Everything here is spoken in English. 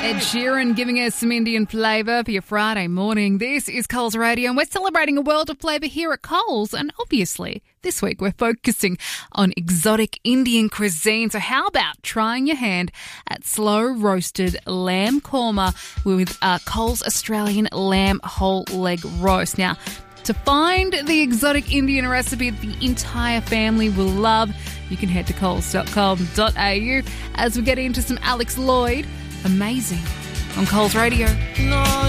Ed Sheeran giving us some Indian flavour for your Friday morning. This is Coles Radio and we're celebrating a world of flavour here at Coles, and obviously this week we're focusing on exotic Indian cuisine. So how about trying your hand at slow roasted lamb korma with Coles Australian lamb whole leg roast. Now, to find the exotic Indian recipe that the entire family will love, you can head to coles.com.au as we get into some Alex Lloyd. Amazing on Coles Radio.